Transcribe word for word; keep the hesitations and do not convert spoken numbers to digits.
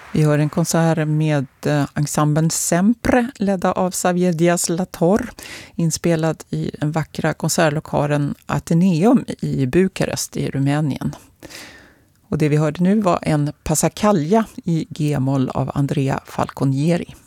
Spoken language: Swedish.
Vi hör en konsert med ensemblen Sempre, ledda av Xavier Diaz-Lator, inspelad i den vackra konsertlokalen Atheneum i Bukarest i Rumänien. Och det vi hörde nu var en Passacaglia i G-moll av Andrea Falconieri.